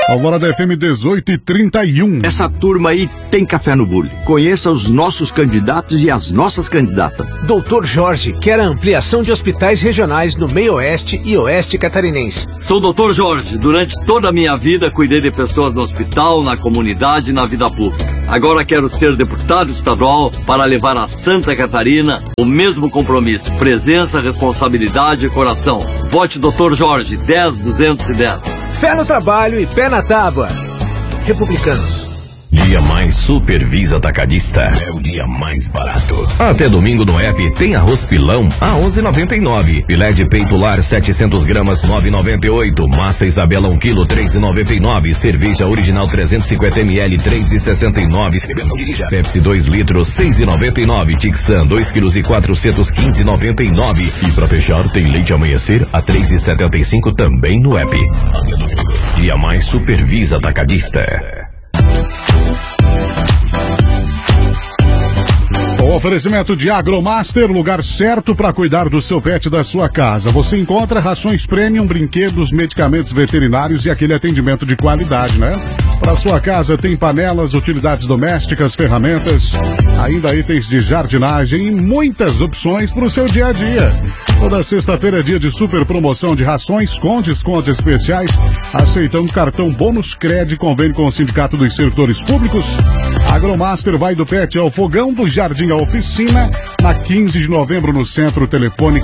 Alvorada FM 18h31. Essa turma aí tem café no bule. Conheça os nossos candidatos e as nossas candidatas. Dr. Jorge quer a ampliação de hospitais regionais no meio-oeste e oeste catarinense. Sou o Dr. Jorge. Durante toda a minha vida cuidei de pessoas no hospital, na comunidade e na vida pública. Agora quero ser deputado estadual para levar a Santa Catarina o mesmo compromisso, presença, responsabilidade e coração. Vote Dr. Jorge, 10.210. Fé no trabalho e pé na tábua. Republicanos. Dia Mais Supervisa Atacadista. É o dia mais barato. Até domingo no app tem arroz pilão a 11,99. Filé de peito lar 700 gramas 9,98. Massa Isabela 1 kg 3,99. Cerveja original 350 ml 3,69. Pepsi 2 litros 6,99. Tixan 2 kg e 400 15,99. E pra fechar tem leite amanhecer a 3,75 também no app. Até domingo. Dia Mais Supervisa Atacadista. O oferecimento de Agromaster, lugar certo para cuidar do seu pet e da sua casa. Você encontra rações premium, brinquedos, medicamentos veterinários e aquele atendimento de qualidade, né? Para sua casa tem panelas, utilidades domésticas, ferramentas, ainda itens de jardinagem e muitas opções para o seu dia a dia. Toda sexta-feira é dia de super promoção de rações com descontos especiais, aceitando cartão Bônus Cred, convênio com o Sindicato dos Servidores Públicos. Agromaster vai do pet ao fogão, do jardim à oficina, na 15 de novembro no centro, telefone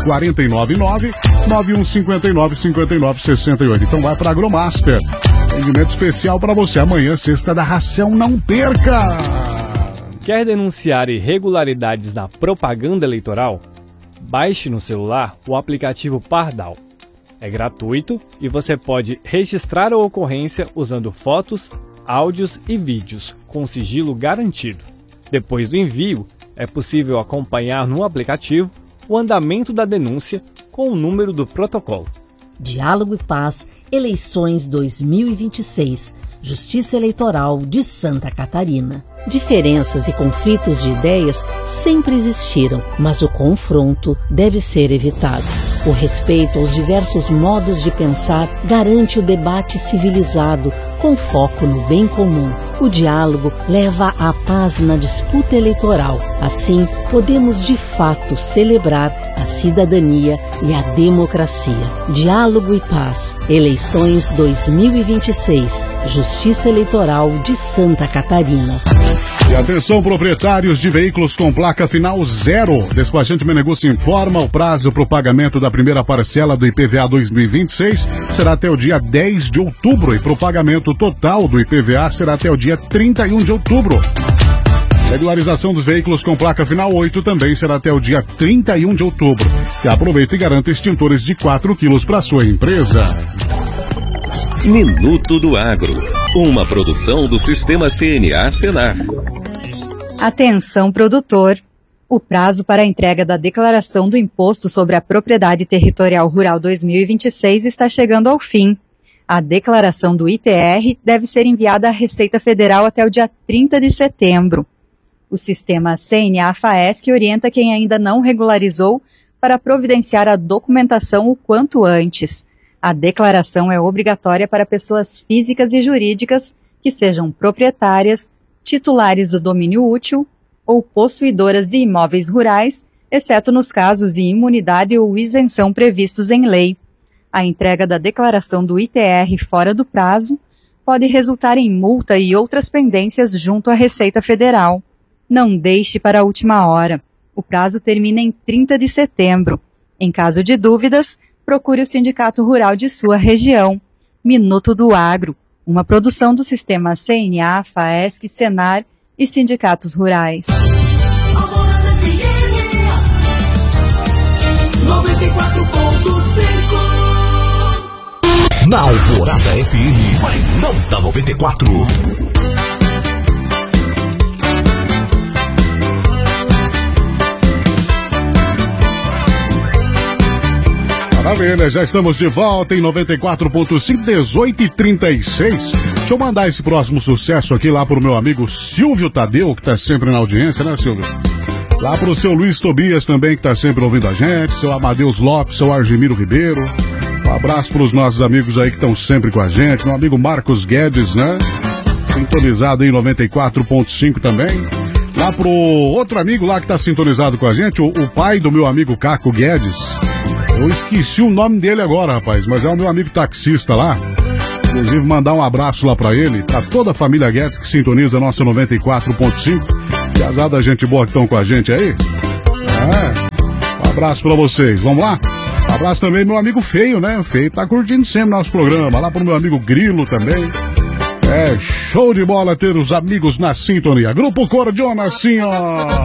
499-9159-5968. Então vai para Agromaster. Atendimento especial para você amanhã, sexta da ração, não perca! Quer denunciar irregularidades na propaganda eleitoral? Baixe no celular o aplicativo Pardal. É gratuito e você pode registrar a ocorrência usando fotos, áudios e vídeos com sigilo garantido. Depois do envio, é possível acompanhar no aplicativo o andamento da denúncia com o número do protocolo. Diálogo e Paz, eleições 2026, Justiça Eleitoral de Santa Catarina. Diferenças e conflitos de ideias sempre existiram, mas o confronto deve ser evitado. O respeito aos diversos modos de pensar garante o debate civilizado, com foco no bem comum. O diálogo leva à paz na disputa eleitoral. Assim, podemos de fato celebrar a cidadania e a democracia. Diálogo e Paz. Eleições 2026. Justiça Eleitoral de Santa Catarina. E atenção, proprietários de veículos com placa final 0. Despachante Menegusso informa: o prazo para o pagamento da primeira parcela do IPVA 2026 será até o dia 10 de outubro e para o pagamento total do IPVA será até o dia 31 de outubro. Regularização dos veículos com placa final 8 também será até o dia 31 de outubro. E aproveita e garanta extintores de 4 quilos para sua empresa. Minuto do Agro, uma produção do Sistema CNA Senar. Atenção, produtor! O prazo para a entrega da declaração do Imposto sobre a Propriedade Territorial Rural 2026 está chegando ao fim. A declaração do ITR deve ser enviada à Receita Federal até o dia 30 de setembro. O sistema CNA-FAESC orienta quem ainda não regularizou para providenciar a documentação o quanto antes. A declaração é obrigatória para pessoas físicas e jurídicas que sejam proprietárias, titulares do domínio útil ou possuidoras de imóveis rurais, exceto nos casos de imunidade ou isenção previstos em lei. A entrega da declaração do ITR fora do prazo pode resultar em multa e outras pendências junto à Receita Federal. Não deixe para a última hora. O prazo termina em 30 de setembro. Em caso de dúvidas, procure o Sindicato Rural de sua região. Minuto do Agro, uma produção do Sistema CNA, FAESC, Senar e Sindicatos Rurais. Na Alvorada FM, vai não da 94. Maravilha, já estamos de volta em 94.5, 18h36. Deixa eu mandar esse próximo sucesso aqui lá pro meu amigo Silvio Tadeu, que tá sempre na audiência, né, Silvio? Lá pro seu Luiz Tobias também, que tá sempre ouvindo a gente, seu Amadeus Lopes, seu Argemiro Ribeiro. Um abraço para os nossos amigos aí que estão sempre com a gente. Meu amigo Marcos Guedes, né? Sintonizado em 94.5 também. Lá pro outro amigo lá que tá sintonizado com a gente, o pai do meu amigo Caco Guedes. Eu esqueci o nome dele agora, rapaz, mas é o meu amigo taxista lá. Inclusive, mandar um abraço lá pra ele, pra toda a família Guedes que sintoniza a nossa 94.5. Piazada, gente boa que estão com a gente aí. Um abraço pra vocês. Vamos lá? Um abraço também meu amigo Feio, né? O Feio tá curtindo sempre nosso programa. Lá pro meu amigo Grilo também. Show de bola ter os amigos na sintonia. Grupo Cordiona, assim, ó.